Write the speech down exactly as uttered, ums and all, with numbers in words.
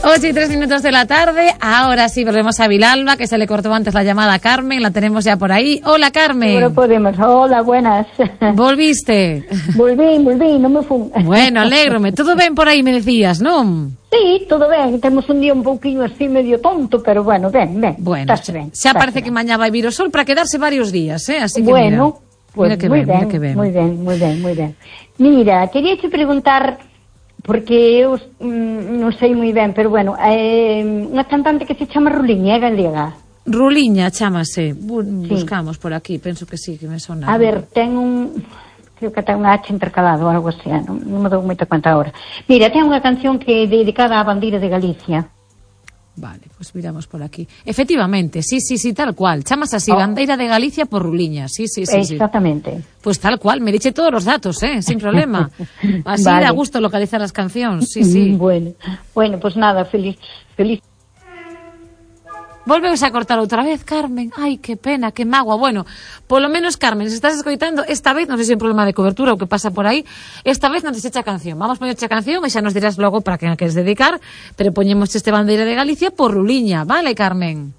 ocho y tres minutos de la tarde. Ahora sí volvemos a Vilalba, que se le cortó antes la llamada a Carmen. La tenemos ya por ahí. Hola, Carmen. Ahora podemos. Hola, buenas. ¿Volviste? Volví, volví, non me fun. Bueno, alégrome. Todo ben por aí, me decías, non? Sí, todo ben. Temos un día un pouquinho así medio tonto, pero bueno, ben, ben. Bueno, Estás ben. xa parece ben. que mañá vai vir o sol para quedarse varios días, eh? Así que bueno, mira, pues mira que moi ben, ben, mira que ben. moi ben, moi ben, moi ben. Mira, quería te preguntar, porque eu mm, non sei moi ben, pero bueno, é eh, unha cantante que se chama Ruliña, é galega. Ruliña, chámase. Bu sí. Buscamos por aquí, penso que sí, que me sona. A ver, ten un... creo que ten unha H intercalado ou algo así, non, non me dou moita conta agora. Mira, ten unha canción que é dedicada á bandeira de Galicia. Vale, pues miramos por aquí. Efectivamente, sí, sí, sí, tal cual. Chamas así, oh. Bandeira de Galicia por Ruliña. Sí, sí, sí. Exactamente. Sí. Pues tal cual, me diche todos los datos, ¿eh? Sin problema. Así vale. Da gusto localizar las canciones, sí, sí. Bueno, bueno, pues nada, feliz, feliz. Volvemos a cortar outra vez, Carmen. Ai, que pena, que magua. Bueno, polo menos, Carmen, se estás escoitando, esta vez, non sei se é un problema de cobertura ou que pasa por aí, esta vez non te echa a canción. Vamos poñerche a canción e xa nos dirás logo para que a queres dedicar, pero poñemos este Bandeira de Galicia por Ruliña, vale, Carmen?